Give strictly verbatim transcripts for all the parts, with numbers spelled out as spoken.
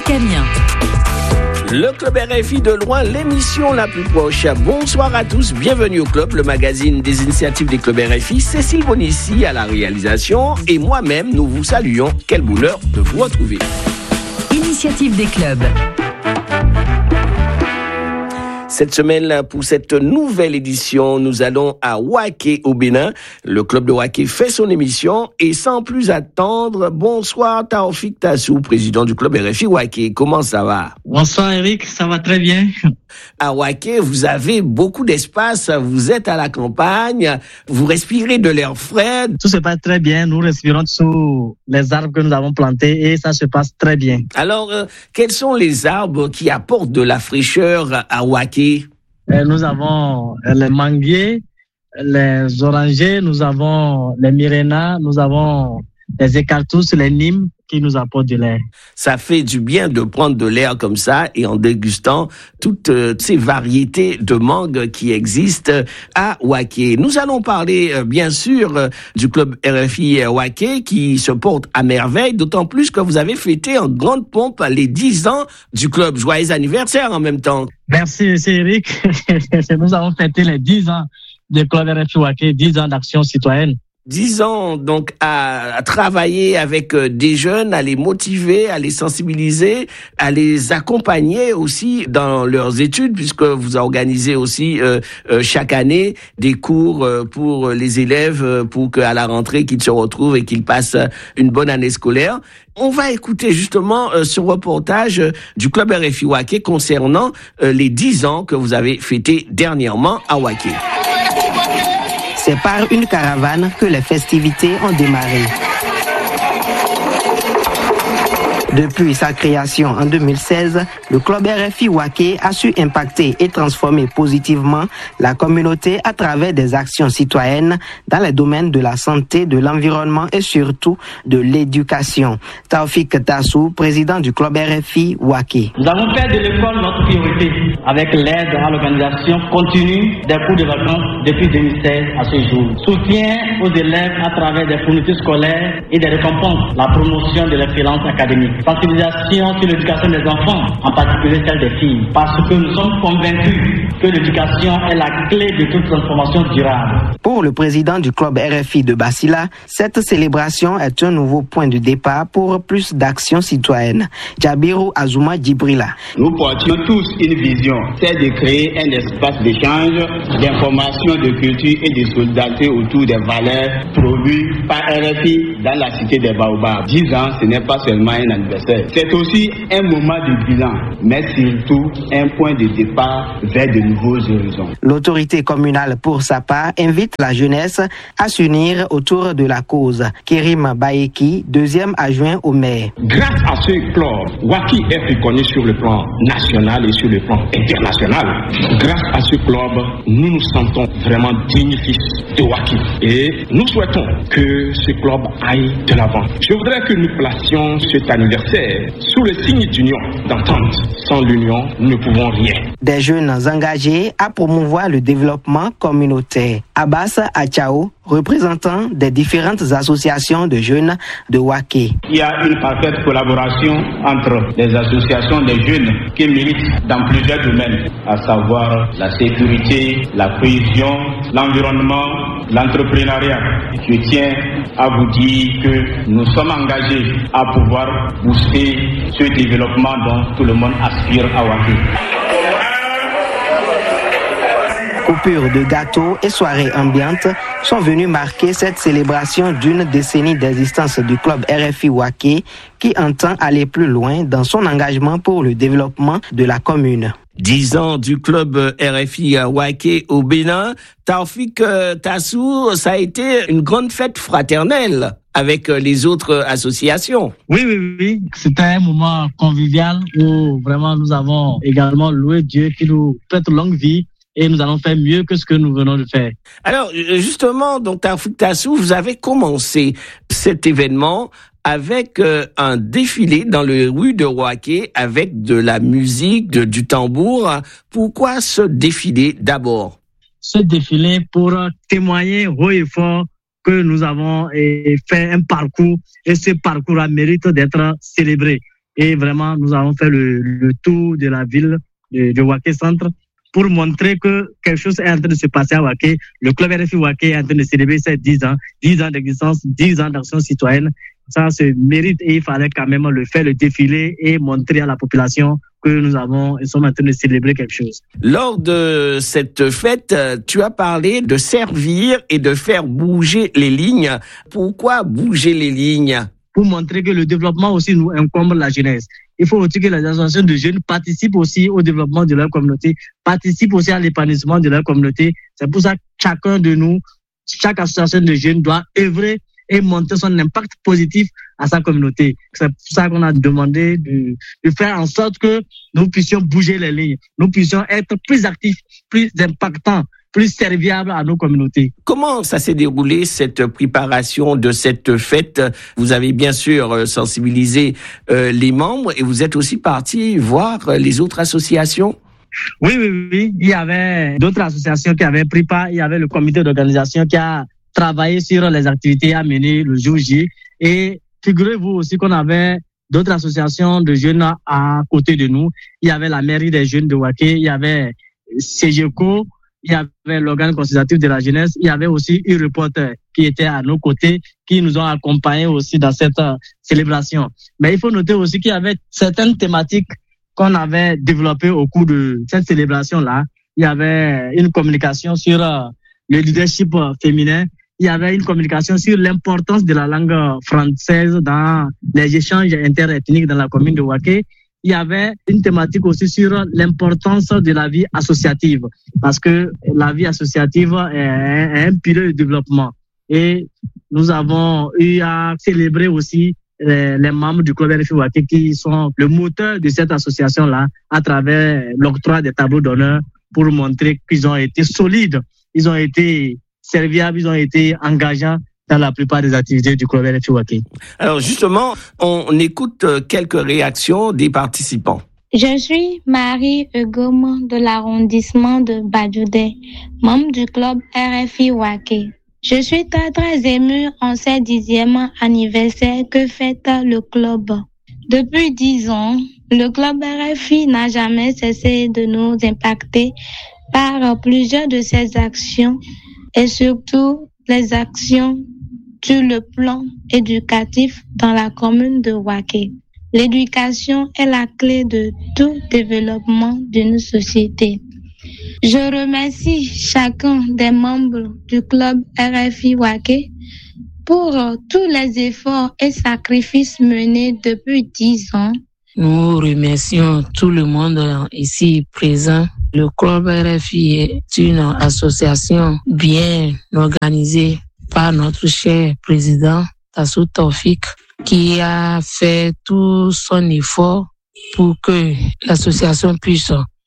Eric Amien. Le Club R F I de loin, l'émission la plus proche. Bonsoir à tous, bienvenue au Club, le magazine des initiatives des clubs R F I. Cécile Bonissi à la réalisation et moi-même, nous vous saluons. Quel bonheur de vous retrouver. Initiative des clubs. Cette semaine, pour cette nouvelle édition, nous allons à Ouaké au Bénin. Le club de Ouaké fait son émission et sans plus attendre, bonsoir Taoufik Tassou, président du club R F I Ouaké. Comment ça va? Bonsoir Eric, ça va très bien. À Ouaké, vous avez beaucoup d'espace, vous êtes à la campagne, vous respirez de l'air frais. Tout se passe très bien, nous respirons sous les arbres que nous avons plantés et ça se passe très bien. Alors, euh, quels sont les arbres qui apportent de la fraîcheur à Ouaké? Euh, nous avons les manguiers, les orangers, nous avons les mirénas, nous avons les écartousses, les nimes qui nous apportent de l'air. Ça fait du bien de prendre de l'air comme ça et en dégustant toutes euh, ces variétés de mangue qui existent à Ouaké. Nous allons parler euh, bien sûr euh, du club R F I Ouaké qui se porte à merveille, d'autant plus que vous avez fêté en grande pompe les dix ans du club. Joyeux anniversaire en même temps. Merci, c'est Eric. Nous avons fêté les dix ans du club R F I Ouaké, dix ans d'action citoyenne. Dix ans donc à, à travailler avec euh, des jeunes, à les motiver, à les sensibiliser, à les accompagner aussi dans leurs études, puisque vous organisez aussi euh, euh, chaque année des cours euh, pour les élèves, euh, pour qu'à la rentrée qu'ils se retrouvent et qu'ils passent une bonne année scolaire. On va écouter justement euh, ce reportage euh, du club R F I Ouaké concernant euh, les dix ans que vous avez fêtés dernièrement à Ouaké. C'est par une caravane que les festivités ont démarré. Depuis sa création en deux mille seize, le club R F I Ouaké a su impacter et transformer positivement la communauté à travers des actions citoyennes dans les domaines de la santé, de l'environnement et surtout de l'éducation. Taoufik Tassou, président du club R F I Ouaké. Nous avons fait de l'école notre priorité avec l'aide à l'organisation continue des cours de vacances depuis deux mille seize à ce jour. Soutien aux élèves à travers des fournitures scolaires et des récompenses, la promotion de l'excellence académique. Sensibilisation sur l'éducation des enfants, en particulier celle des filles, parce que nous sommes convaincus que l'éducation est la clé de toute transformation durable. Pour le président du club R F I de Bassila, cette célébration est un nouveau point de départ pour plus d'actions citoyennes. Djabirou Azouma Djibrila. Nous portions tous une vision, c'est de créer un espace d'échange, d'information, de culture et de solidarité autour des valeurs promues par R F I dans la cité des Baobabs. Dix ans, ce n'est pas seulement un anniversaire. C'est aussi un moment de bilan, mais surtout un point de départ vers de nouveaux horizons. L'autorité communale, pour sa part, invite la jeunesse à s'unir autour de la cause. Kérim Baeki, deuxième adjoint au maire. Grâce à ce club, Ouaké est reconnu sur le plan national et sur le plan international. Grâce à ce club, nous nous sentons vraiment dignes fils de Ouaké. Et nous souhaitons que ce club aille de l'avant. Je voudrais que nous placions cet anniversaire sous le signe d'union, d'entente. Sans l'union, nous ne pouvons rien. Des jeunes engagés à promouvoir le développement communautaire. Abbas Achao, représentant des différentes associations de jeunes de Ouaké. Il y a une parfaite collaboration entre les associations des jeunes qui militent dans plusieurs domaines, à savoir la sécurité, la cohésion, l'environnement, l'entrepreneuriat. Je tiens à vous dire que nous sommes engagés à pouvoir booster ce développement dont tout le monde aspire à Ouaké. Coupures de gâteaux et soirées ambiantes sont venues marquer cette célébration d'une décennie d'existence du club R F I Ouaké qui entend aller plus loin dans son engagement pour le développement de la commune. Dix ans du club R F I Ouaké au Bénin. Taoufik Tassou, ça a été une grande fête fraternelle avec les autres associations. Oui, oui, oui. C'était un moment convivial où vraiment nous avons également loué Dieu qui nous prête longue vie. Et nous allons faire mieux que ce que nous venons de faire. Alors, justement, donc, Taoufik Tassou, vous avez commencé cet événement avec euh, un défilé dans les rues de Ouaké avec de la musique, de, du tambour. Pourquoi ce défilé d'abord? Ce défilé pour témoigner haut et fort que nous avons fait un parcours et ce parcours a mérite d'être célébré. Et vraiment, nous avons fait le, le tour de la ville de, de Waké Centre pour montrer que quelque chose est en train de se passer à Waké. Le club R F I Waké est en train de célébrer ses dix ans, dix ans d'existence, dix ans d'action citoyenne. Ça se mérite et il fallait quand même le faire, le défilé et montrer à la population que nous avons, nous sommes en train de célébrer quelque chose. Lors de cette fête, tu as parlé de servir et de faire bouger les lignes. Pourquoi bouger les lignes? Pour montrer que le développement aussi nous incombe la jeunesse. Il faut aussi que les associations de jeunes participent aussi au développement de leur communauté, participent aussi à l'épanouissement de leur communauté. C'est pour ça que chacun de nous, chaque association de jeunes doit œuvrer et montrer son impact positif à sa communauté. C'est pour ça qu'on a demandé de, de faire en sorte que nous puissions bouger les lignes, nous puissions être plus actifs, plus impactants, plus serviables à nos communautés. Comment ça s'est déroulé, cette préparation de cette fête? Vous avez bien sûr sensibilisé euh, les membres et vous êtes aussi parti voir les autres associations? Oui, oui, oui. Il y avait d'autres associations qui avaient pris part. Il y avait le comité d'organisation qui a travaillé sur les activités à mener le jour J. Et figurez-vous aussi qu'on avait d'autres associations de jeunes à côté de nous. Il y avait la mairie des jeunes de Waké, il y avait CEGECO, il y avait l'organe consultatif de la jeunesse, il y avait aussi un reporter qui était à nos côtés, qui nous ont accompagnés aussi dans cette euh, célébration. Mais il faut noter aussi qu'il y avait certaines thématiques qu'on avait développées au cours de cette célébration-là. Il y avait une communication sur euh, le leadership euh, féminin, il y avait une communication sur l'importance de la langue française dans les échanges interethniques dans la commune de Waké. Il y avait une thématique aussi sur l'importance de la vie associative, parce que la vie associative est un pilier de développement. Et nous avons eu à célébrer aussi les, les membres du club R F I Waké qui sont le moteur de cette association-là à travers l'octroi des tableaux d'honneur pour montrer qu'ils ont été solides, ils ont été serviables, ils ont été engageants dans la plupart des activités du club R F I Waké. Alors justement, on écoute quelques réactions des participants. Je suis Marie Egom de l'arrondissement de Badjoudé, membre du club R F I Waké. Je suis très très émue en ce dixième anniversaire que fête le club. Depuis dix ans, le club R F I n'a jamais cessé de nous impacter par plusieurs de ses actions et surtout les actions sur le plan éducatif dans la commune de Waké. L'éducation est la clé de tout développement d'une société. Je remercie chacun des membres du club R F I Waké pour tous les efforts et sacrifices menés depuis dix ans. Nous remercions tout le monde ici présent. Le club R F I est une association bien organisée par notre cher président Tassou Taufik, qui a fait tout son effort pour que l'association puisse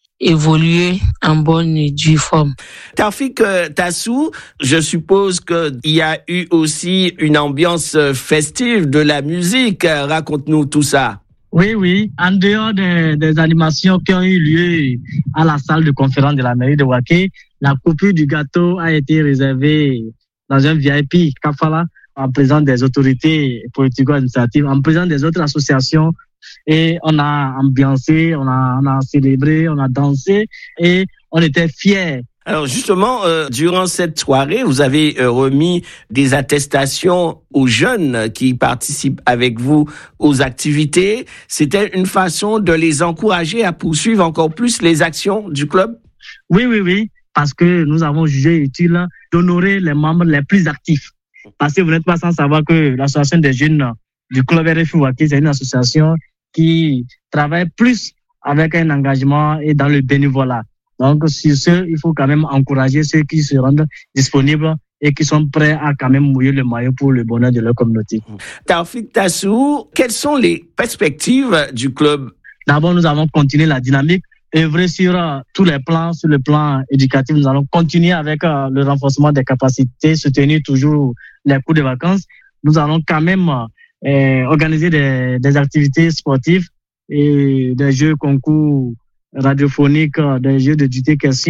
évoluer en bonne et due forme. Taufik Tassou, je suppose qu'il y a eu aussi une ambiance festive de la musique. Raconte-nous tout ça. Oui, oui. En dehors des, des animations qui ont eu lieu à la salle de conférence de la mairie de Waké, la coupure du gâteau a été réservée dans un V I P Kafala, en présence des autorités politico-administratives, en présence des autres associations. Et on a ambiancé, on a, on a célébré, on a dansé et on était fiers. Alors justement, euh, durant cette soirée, vous avez euh, remis des attestations aux jeunes qui participent avec vous aux activités. C'était une façon de les encourager à poursuivre encore plus les actions du club? Oui, oui, oui, parce que nous avons jugé utile d'honorer les membres les plus actifs. Parce que vous n'êtes pas sans savoir que l'association des jeunes du club R F I Waké, c'est une association qui travaille plus avec un engagement et dans le bénévolat. Donc, sur ce, il faut quand même encourager ceux qui se rendent disponibles et qui sont prêts à quand même mouiller le maillot pour le bonheur de leur communauté. Taufik Tassou, quelles sont les perspectives du club? D'abord, nous allons continuer la dynamique, œuvrer sur uh, tous les plans, sur le plan éducatif. Nous allons continuer avec uh, le renforcement des capacités, soutenir toujours les cours de vacances. Nous allons quand même uh, organiser des, des activités sportives et des jeux concours radiophoniques, des jeux de dictée question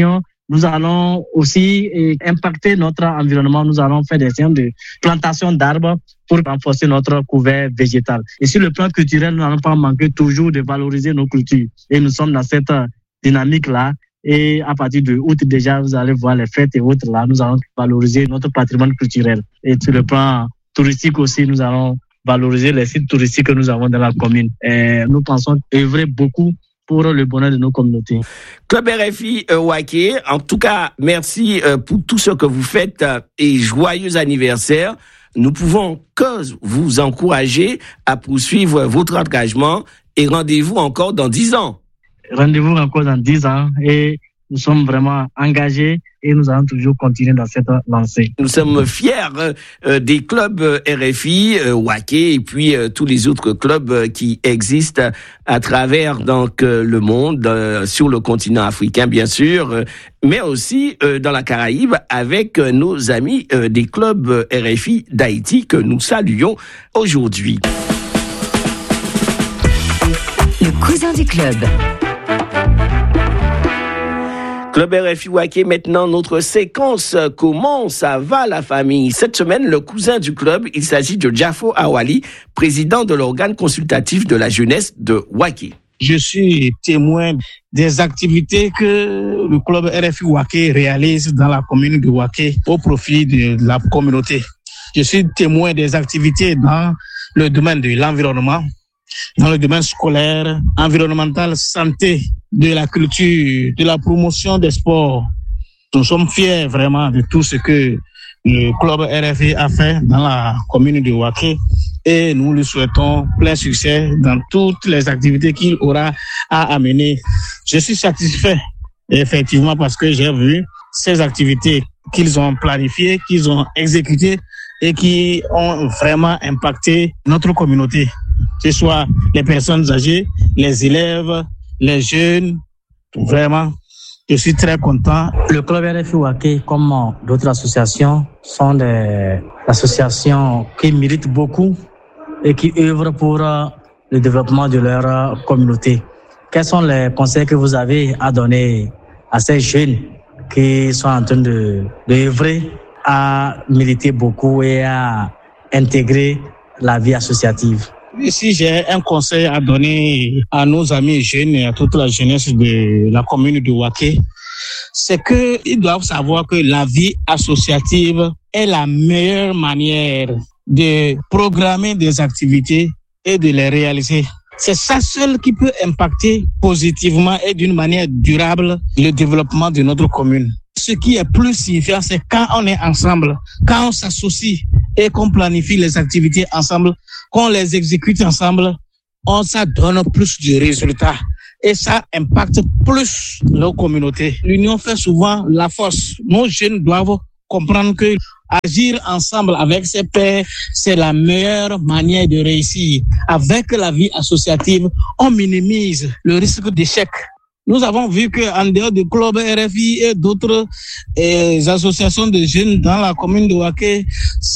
nous allons aussi eh, impacter notre environnement. Nous allons faire des séances de plantation d'arbres pour renforcer notre couvert végétal. Et sur le plan culturel, nous n'allons pas manquer toujours de valoriser nos cultures. Et nous sommes dans cette dynamique-là. Et à partir de août, déjà, vous allez voir les fêtes et autres là. Nous allons valoriser notre patrimoine culturel. Et sur le plan touristique aussi, nous allons valoriser les sites touristiques que nous avons dans la commune. Et nous pensons œuvrer beaucoup pour le bonheur de nos communautés. Club R F I euh, Waké, en tout cas, merci euh, pour tout ce que vous faites euh, et joyeux anniversaire. Nous pouvons que vous encourager à poursuivre votre engagement et rendez-vous encore dans dix ans. Rendez-vous encore dans dix ans et nous sommes vraiment engagés et nous allons toujours continuer dans cette lancée. Nous sommes fiers euh, des clubs R F I, euh, Waké et puis euh, tous les autres clubs euh, qui existent à travers donc euh, le monde, euh, sur le continent africain bien sûr, euh, mais aussi euh, dans la Caraïbe avec euh, nos amis euh, des clubs R F I d'Haïti que nous saluons aujourd'hui. Le cousin du club. Club R F I Waké, maintenant notre séquence. Comment ça va la famille? Cette semaine, le cousin du club, il s'agit de Jafo Awali, président de l'organe consultatif de la jeunesse de Waké. Je suis témoin des activités que le club R F I Waké réalise dans la commune de Waké au profit de la communauté. Je suis témoin des activités dans le domaine de l'environnement, dans le domaine scolaire, environnemental, santé, de la culture, de la promotion des sports. Nous sommes fiers vraiment de tout ce que le club R F I a fait dans la commune de Waké et nous lui souhaitons plein succès dans toutes les activités qu'il aura à amener. Je suis satisfait effectivement parce que j'ai vu ces activités qu'ils ont planifiées, qu'ils ont exécutées et qui ont vraiment impacté notre communauté, que ce soit les personnes âgées, les élèves, les jeunes. Vraiment, je suis très content. Le club R F I Waké, comme d'autres associations, sont des associations qui méritent beaucoup et qui œuvrent pour le développement de leur communauté. Quels sont les conseils que vous avez à donner à ces jeunes qui sont en train de, d'œuvrer à militer beaucoup et à intégrer la vie associative? Si j'ai un conseil à donner à nos amis jeunes et à toute la jeunesse de la commune de Waké, c'est qu'ils doivent savoir que la vie associative est la meilleure manière de programmer des activités et de les réaliser. C'est ça seul qui peut impacter positivement et d'une manière durable le développement de notre commune. Ce qui est plus signifiant, c'est quand on est ensemble, quand on s'associe et qu'on planifie les activités ensemble, qu'on les exécute ensemble, on ça donne plus de résultats et ça impacte plus nos communautés. L'union fait souvent la force. Nos jeunes doivent comprendre que agir ensemble avec ses pairs, c'est la meilleure manière de réussir. Avec la vie associative, on minimise le risque d'échec. Nous avons vu qu'en dehors du club R F I et d'autres eh, associations de jeunes dans la commune de Waké,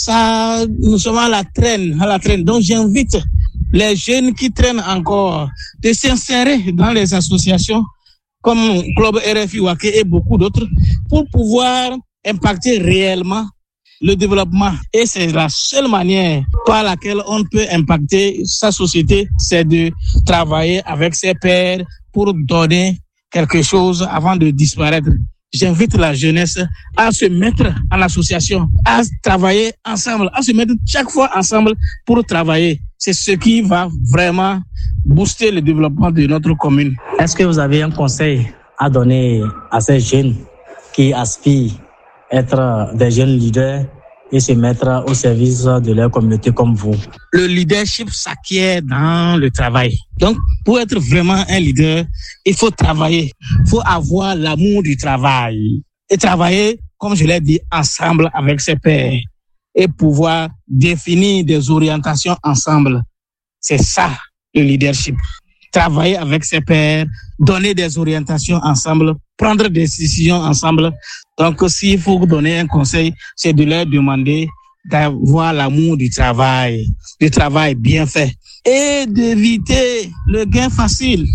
ça, nous sommes à la traîne, à la traîne. Donc, j'invite les jeunes qui traînent encore de s'insérer dans les associations comme club R F I Waké et beaucoup d'autres pour pouvoir impacter réellement le développement. Et c'est la seule manière par laquelle on peut impacter sa société, c'est de travailler avec ses pairs pour donner quelque chose avant de disparaître. J'invite la jeunesse à se mettre en association, à travailler ensemble, à se mettre chaque fois ensemble pour travailler. C'est ce qui va vraiment booster le développement de notre commune. Est-ce que vous avez un conseil à donner à ces jeunes qui aspirent à être des jeunes leaders et se mettre au service de leur communauté comme vous? Le leadership s'acquiert dans le travail. Donc, pour être vraiment un leader, il faut travailler. Il faut avoir l'amour du travail. Et travailler, comme je l'ai dit, ensemble avec ses pairs. Et pouvoir définir des orientations ensemble. C'est ça, le leadership. Travailler avec ses pairs, donner des orientations ensemble, prendre des décisions ensemble. Donc, s'il faut donner un conseil, c'est de leur demander d'avoir l'amour du travail, du travail bien fait et d'éviter le gain facile.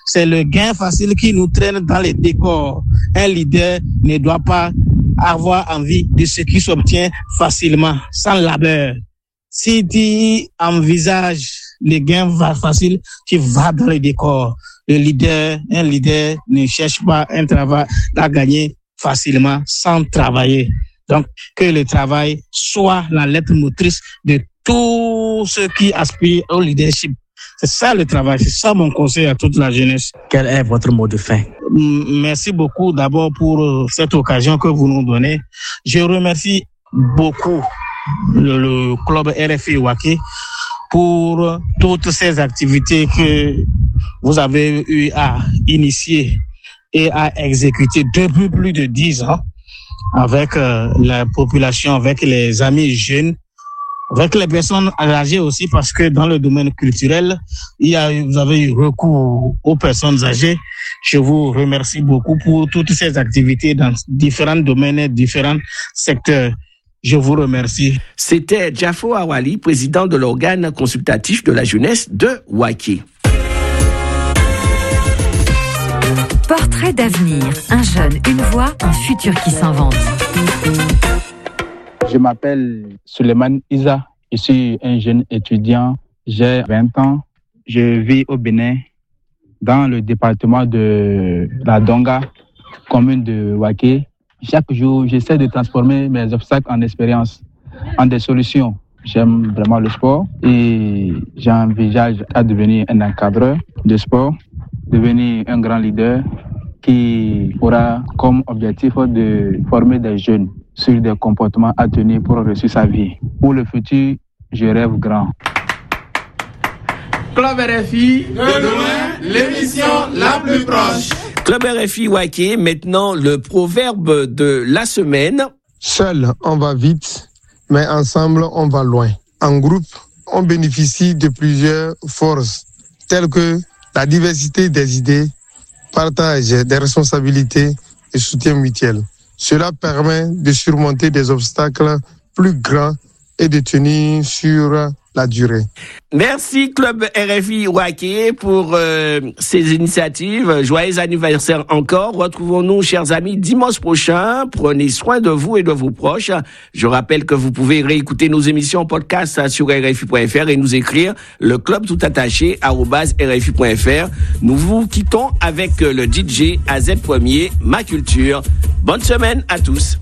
C'est le gain facile qui nous traîne dans les décors. Un leader ne doit pas avoir envie de ce qui s'obtient facilement, sans labeur. Si tu envisages les gains faciles, tu vas dans les décors. Le leader, un leader ne cherche pas un travail à gagner facilement sans travailler. Donc, que le travail soit la lettre motrice de tous ceux qui aspirent au leadership. C'est ça le travail, c'est ça mon conseil à toute la jeunesse. Quel est votre mot de fin? Merci beaucoup d'abord pour cette occasion que vous nous donnez. Je remercie beaucoup le, le club R F I Waké pour toutes ces activités que vous avez eu à initier et à exécuter depuis plus de dix ans avec euh, la population, avec les amis jeunes, avec les personnes âgées aussi, parce que dans le domaine culturel, il y a, vous avez eu recours aux personnes âgées. Je vous remercie beaucoup pour toutes ces activités dans différents domaines et différents secteurs. Je vous remercie. C'était Jafo Awali, président de l'organe consultatif de la jeunesse de Waké. Portrait d'avenir, un jeune, une voix, un futur qui s'invente. Je m'appelle Suleiman Isa, je suis un jeune étudiant, j'ai vingt ans, je vis au Bénin, dans le département de la Donga, commune de Waké. Chaque jour, j'essaie de transformer mes obstacles en expériences, en des solutions. J'aime vraiment le sport et j'envisage à devenir un encadreur de sport, devenir un grand leader qui aura comme objectif de former des jeunes sur des comportements à tenir pour réussir sa vie. Pour le futur, je rêve grand. Club R F I, de loin, l'émission la plus proche. Club R F I Waké, maintenant le proverbe de la semaine. Seul, on va vite, mais ensemble, on va loin. En groupe, on bénéficie de plusieurs forces, telles que la diversité des idées, partage des responsabilités et soutien mutuel. Cela permet de surmonter des obstacles plus grands et de tenir sur la durée. Merci Club R F I Waké pour euh, ces initiatives. Joyeux anniversaire encore. Retrouvons-nous, chers amis, dimanche prochain. Prenez soin de vous et de vos proches. Je rappelle que vous pouvez réécouter nos émissions podcast sur R F I point F R et nous écrire le club tout attaché arobase R F I point F R. Nous vous quittons avec le D J A Z Premier, Ma Culture. Bonne semaine à tous.